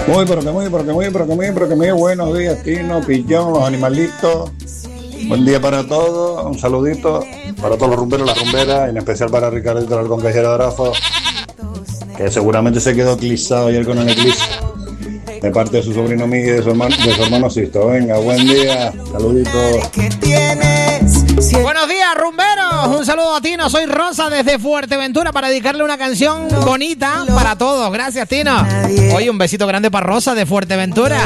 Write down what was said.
Muy buenos días, Tino, Pillón, los animalitos. Buen día para todos, un saludito para todos los rumberos, las rumberas, en especial para Ricardito, el halcón cajero, que seguramente se quedó eclipsado ayer con el eclipse, de parte de su sobrino Miguel y de su hermano Sisto. Venga, buen día, saluditos. Buenos días, rumberos. Un saludo a Tino. Soy Rosa desde Fuerteventura para dedicarle una canción bonita para todos. Gracias, Tino. Oye, un besito grande para Rosa de Fuerteventura.